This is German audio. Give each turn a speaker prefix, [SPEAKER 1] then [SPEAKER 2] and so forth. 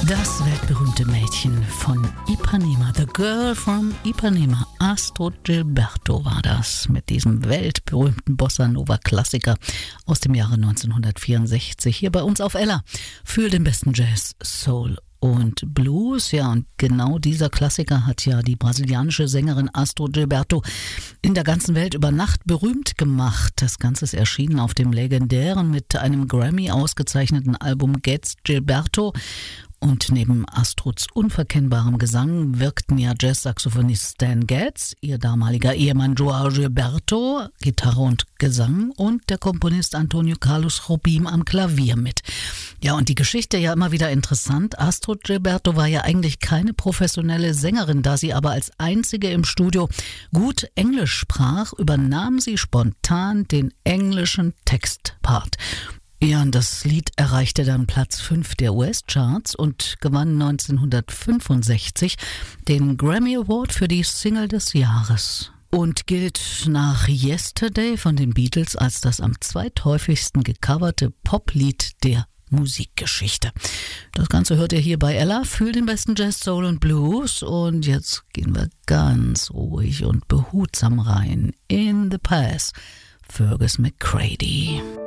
[SPEAKER 1] Das weltberühmte Mädchen von Ipanema, The Girl from Ipanema, Astrud Gilberto war das, mit diesem weltberühmten Bossa-Nova-Klassiker aus dem Jahre 1964, hier bei uns auf Ella, für den besten Jazz, Soul und Blues. Ja, und genau dieser Klassiker hat ja die brasilianische Sängerin Astrud Gilberto in der ganzen Welt über Nacht berühmt gemacht. Das Ganze ist erschienen auf dem legendären, mit einem Grammy ausgezeichneten Album Getz Gilberto. Und neben Astruds unverkennbarem Gesang wirkten ja Jazz-Saxophonist Stan Getz, ihr damaliger Ehemann João Gilberto, Gitarre und Gesang, und der Komponist Antonio Carlos Jobim am Klavier mit. Ja, und die Geschichte ja immer wieder interessant. Astrud Gilberto war ja eigentlich keine professionelle Sängerin, da sie aber als einzige im Studio gut Englisch sprach, übernahm sie spontan den englischen Textpart. Ja, und das Lied erreichte dann Platz 5 der US-Charts und gewann 1965 den Grammy Award für die Single des Jahres. Und gilt nach Yesterday von den Beatles als das am zweithäufigsten gecoverte Poplied der Musikgeschichte. Das Ganze hört ihr hier bei Ella für den besten Jazz, Soul und Blues. Und jetzt gehen wir ganz ruhig und behutsam rein in The Past. Fergus McCready.